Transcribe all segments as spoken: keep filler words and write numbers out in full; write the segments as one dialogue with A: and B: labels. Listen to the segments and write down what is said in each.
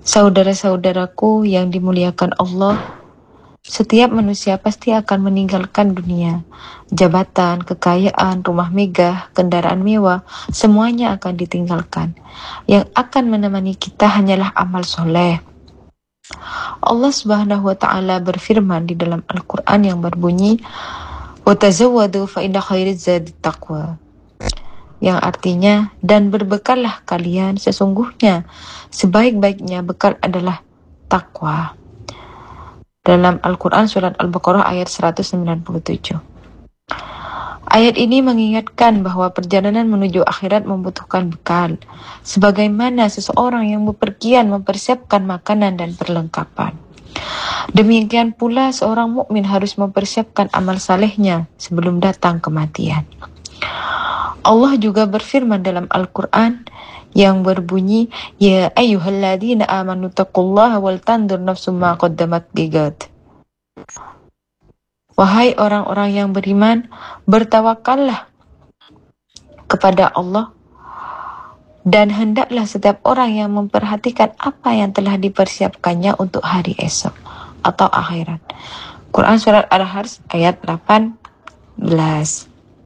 A: Saudara-saudaraku yang dimuliakan Allah, setiap manusia pasti akan meninggalkan dunia. Jabatan, kekayaan, rumah megah, kendaraan mewah, semuanya akan ditinggalkan. Yang akan menemani kita hanyalah amal soleh. Allah Subhanahu wa Ta'ala berfirman di dalam Al-Quran yang berbunyi, "Watazawwadu fa inna khairaz zadi taqwa." Yang artinya, dan berbekallah kalian, sesungguhnya sebaik-baiknya bekal adalah takwa. Dalam Al-Quran surat Al-Baqarah ayat seratus sembilan puluh tujuh. Ayat ini mengingatkan bahwa perjalanan menuju akhirat membutuhkan bekal, sebagaimana seseorang yang bepergian mempersiapkan makanan dan perlengkapan. Demikian pula seorang mukmin harus mempersiapkan amal salehnya sebelum datang kematian. Allah juga berfirman dalam Al-Quran yang berbunyi, "Ya ayyuhalladzina amanu taqullaha wal tandur nafsum ma qaddamat ligad." Wahai orang-orang yang beriman, bertawakallah kepada Allah dan hendaklah setiap orang yang memperhatikan apa yang telah dipersiapkannya untuk hari esok atau akhirat. Quran surat Al-Hajj ayat delapan belas.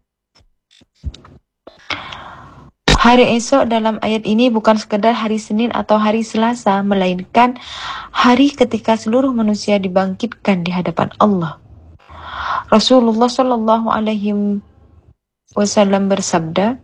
A: Hari esok dalam ayat ini bukan sekadar hari Senin atau hari Selasa, melainkan hari ketika seluruh manusia dibangkitkan di hadapan Allah. Rasulullah Shallallahu Alaihi Wasallam bersabda,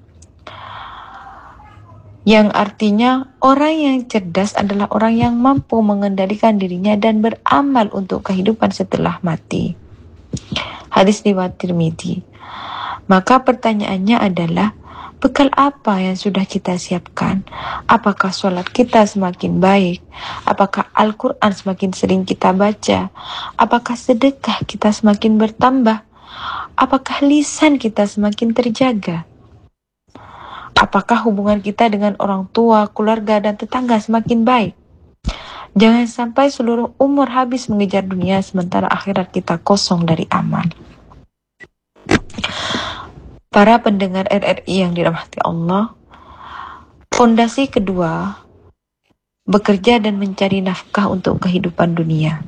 A: yang artinya orang yang cerdas adalah orang yang mampu mengendalikan dirinya dan beramal untuk kehidupan setelah mati. Hadis riwayat Tirmidzi. Maka pertanyaannya adalah, bekal apa yang sudah kita siapkan? Apakah sholat kita semakin baik? Apakah Al-Quran semakin sering kita baca? Apakah sedekah kita semakin bertambah? Apakah lisan kita semakin terjaga? Apakah hubungan kita dengan orang tua, keluarga, dan tetangga semakin baik? Jangan sampai seluruh umur habis mengejar dunia sementara akhirat kita kosong dari amal. Para pendengar R R I yang dirahmati Allah, fondasi kedua, bekerja dan mencari nafkah untuk kehidupan dunia.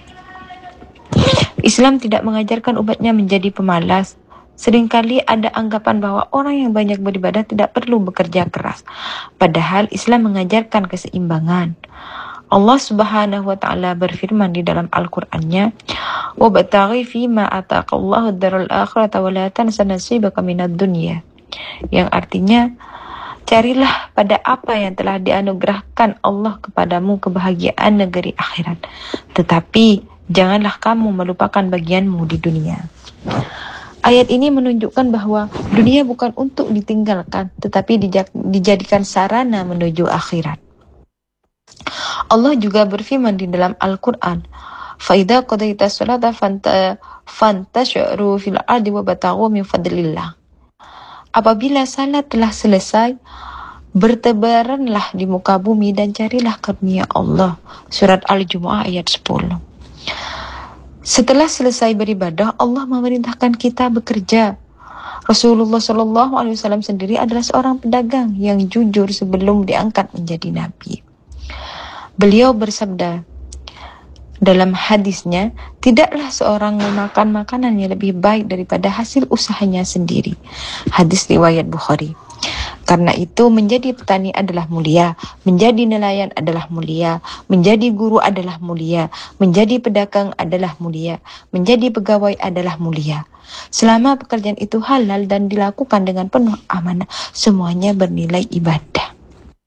A: Islam tidak mengajarkan umatnya menjadi pemalas. Seringkali ada anggapan bahwa orang yang banyak beribadah tidak perlu bekerja keras. Padahal Islam mengajarkan keseimbangan. Allah Subhanahu wa Ta'ala berfirman di dalam Al-Qur'annya, "Wabtaghi fima ataqallahu ad-daral akhirata wa la tansa nasibaka minad dunya." Yang artinya, carilah pada apa yang telah dianugerahkan Allah kepadamu kebahagiaan negeri akhirat. Tetapi janganlah kamu melupakan bagianmu di dunia. Ayat ini menunjukkan bahwa dunia bukan untuk ditinggalkan, tetapi dijadikan sarana menuju akhirat. Allah juga berfirman di dalam Al-Quran, "Fa'idha qadaita sholata fantashiru fil ardi wabtaghu min fadlillah." Apabila salat telah selesai, bertebaranlah di muka bumi dan carilah karunia Allah. Surat Al-Jumu'ah ayat sepuluh. Setelah selesai beribadah, Allah memerintahkan kita bekerja. Rasulullah Shallallahu Alaihi Wasallam sendiri adalah seorang pedagang yang jujur sebelum diangkat menjadi nabi. Beliau bersabda dalam hadisnya, tidaklah seorang memakan makanan yang lebih baik daripada hasil usahanya sendiri. Hadis riwayat Bukhari. Karena itu menjadi petani adalah mulia, menjadi nelayan adalah mulia, menjadi guru adalah mulia, menjadi pedagang adalah mulia, menjadi pegawai adalah mulia. Selama pekerjaan itu halal dan dilakukan dengan penuh amanah, semuanya bernilai ibadah.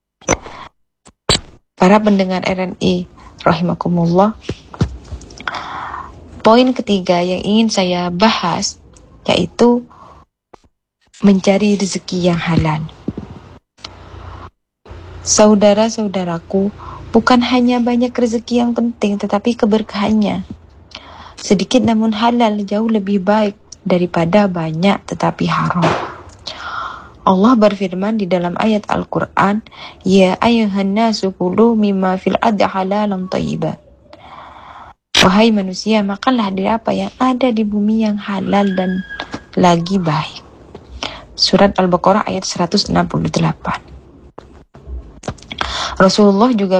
A: Para pendengar R N I rahimakumullah, poin ketiga yang ingin saya bahas yaitu mencari rezeki yang halal. Saudara-saudaraku, bukan hanya banyak rezeki yang penting, tetapi keberkahannya. Sedikit namun halal jauh lebih baik daripada banyak tetapi haram. Allah berfirman di dalam ayat Al-Quran, "Ya ayyuhan nasu kulu mimma fil ardi halalan thayyiban." Wahai manusia, makanlah dari apa yang ada di bumi yang halal dan lagi baik. Surat Al-Baqarah ayat seratus enam puluh delapan. Rasulullah juga